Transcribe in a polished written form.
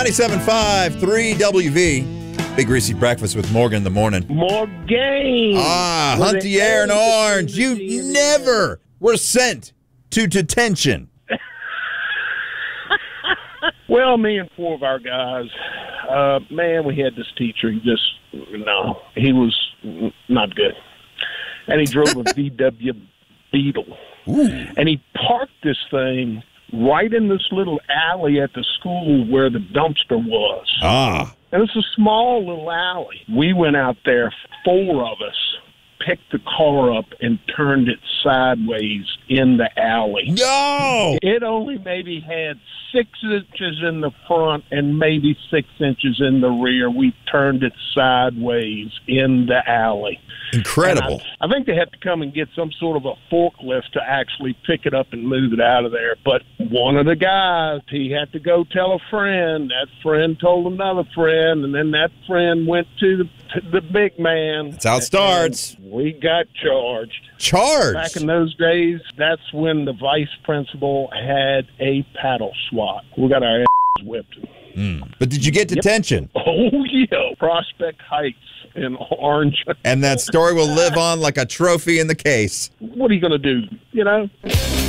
97.5, 3WV. Big Greasy Breakfast with Morgan in the morning. More game. Hunty Air and Orange. You never were sent to detention. Well, me and four of our guys, man, we had this teacher. He was not good. And he drove a VW Beetle. Ooh. And he parked this thing right in this little alley at the school where the dumpster was. And it's a small little alley. We went out there, four of us, picked the car up and turned it sideways in the alley. No! It only maybe had 6 inches in the front and maybe 6 inches in the rear. We turned it sideways in the alley. Incredible. I think they had to come and get some sort of a forklift to actually pick it up and move it out of there. But one of the guys, he had to go tell a friend. That friend told another friend, and then that friend went to the big man. That's how it starts. We got charged. Charged? Back in those days, that's when the vice principal had a paddle swat. We got our ass whipped. But did you get detention? Oh, yeah. Prospect Heights in Orange. And that story will live on like a trophy in the case. What are you going to do, you know?